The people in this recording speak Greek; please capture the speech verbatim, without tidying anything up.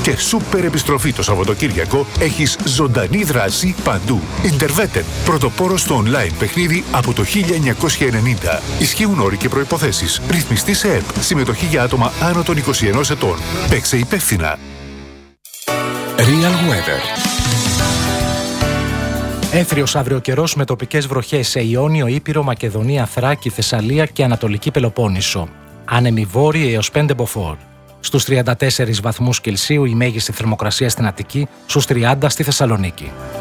Και σούπερ επιστροφή το Σαββατοκύριακο, έχεις ζωντανή δράση παντού. Interwetten, πρωτοπόρος στο online παιχνίδι από το χίλια εννιακόσια ενενήντα. Ισχύουν όροι και προϋποθέσεις. Ρυθμιστή σε ΕΠ. Συμμετοχή για άτομα άνω των είκοσι ενός ετών. Παίξε υπεύθυνα. Real Weather. Έθριος αύριο καιρός με τοπικές βροχές σε Ιόνιο, Ήπειρο, Μακεδονία, Θράκη, Θεσσαλία και Ανατολική Πελοπόννησο. Άνεμοι βόρειοι έως πέντε μποφόρ. Στους τριάντα τέσσερις βαθμούς Κελσίου η μέγιστη θερμοκρασία στην Αττική, στους τριάντα στη Θεσσαλονίκη.